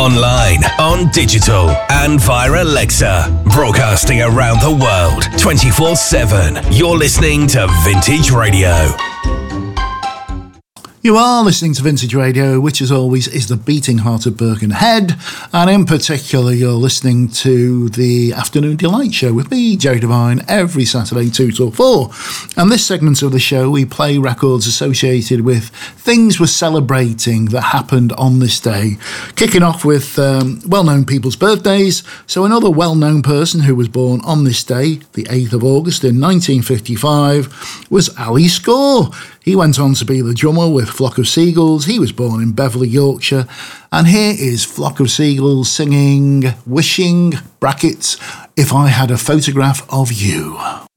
online, on digital, and via Alexa. Broadcasting around the world, 24/7. You're listening to Vintage Radio. You are listening to Vintage Radio, which as always is the beating heart of Birkenhead, and in particular you're listening to the Afternoon Delight Show with me, Jerry Devine, every Saturday 2 till 4. And this segment of the show we play records associated with things we're celebrating that happened on this day, kicking off with well-known people's birthdays. So another well-known person who was born on this day, the 8th of August in 1955, was Ali Score. He went on to be the drummer with Flock of Seagulls. He was born in Beverley, Yorkshire. And here is Flock of Seagulls singing, wishing, brackets, If I Had a Photograph of You.